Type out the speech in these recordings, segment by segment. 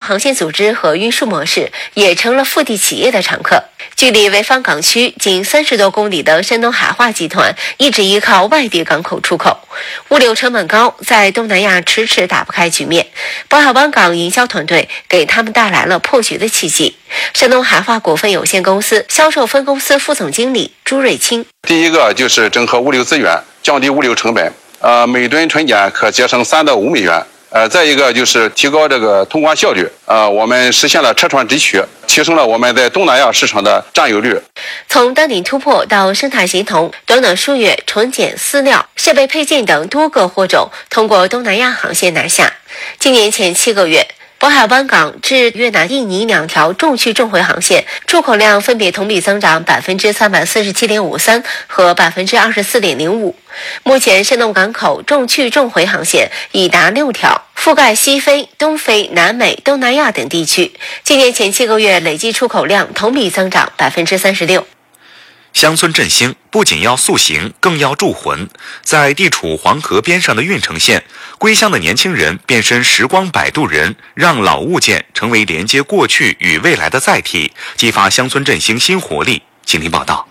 航线组织和运输模式，也成了腹地企业的常客。距离潍坊港区仅30多公里的山东海化集团一直依靠外地港口出口，物流成本高，在东南亚迟迟打不开局面。渤海湾港营销团队给他们带来了破局的契机。山东海化股份有限公司销售分公司副总经理朱瑞清： 第一个就是整合物流资源，降低物流成本，每吨纯碱可节省3到5美元。再一个就是提高这个通关效率，我们实现了车船直取，提升了我们在东南亚市场的占有率。 从登顶突破到生态形同，短短数月，纯碱、饲料、设备配件等多个货种通过东南亚航线南下。今年前7个月，渤海湾港至越南、印尼2条重去重回航线出口量分别同比增长347.53%和24.05%。目前山东港口重去重回航线已达6条，覆盖西非、东非、南美、东南亚等地区。今年前7个月累计出口量同比增长36%。 乡村振兴不仅要塑形，更要铸魂。在地处黄河边上的运城县，归乡的年轻人变身时光摆渡人，让老物件成为连接过去与未来的载体，激发乡村振兴新活力。请听报道。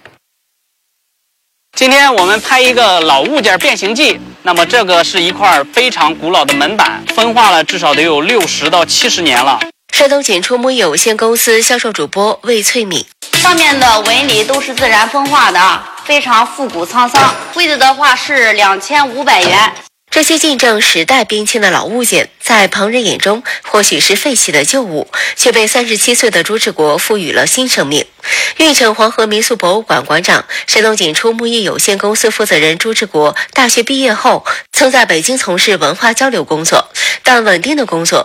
今天我们拍一个老物件变形记。那么这个是一块非常古老的门板，分化了至少得有60到70年了。 山东简出木业有限公司销售主播魏翠敏： 上面的纹理都是自然风化的，非常复古沧桑，贵的的话是2500元。 这些见证时代变迁的老物件，在旁人眼中或许是废弃的旧物，却被37岁的朱志国赋予了新生命。运城黄河民俗博物馆馆长、山东简出木业有限公司负责人朱志国大学毕业后曾在北京从事文化交流工作，但稳定的工作